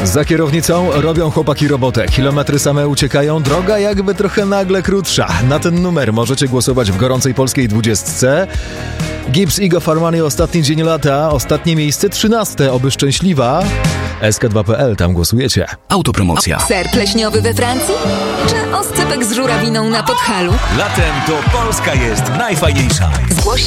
Za kierownicą robią chłopaki robotę. Kilometry same uciekają, droga jakby trochę nagle krótsza. Na ten numer możecie głosować w gorącej polskiej 20. Gibbs i Farmani, ostatni dzień lata, ostatnie miejsce 13, oby szczęśliwa. SK2.pl, tam głosujecie. Autopromocja. Ser pleśniowy we Francji? Czy oscypek z żurawiną na Podhalu? Latem to Polska jest najfajniejsza. Zgłoś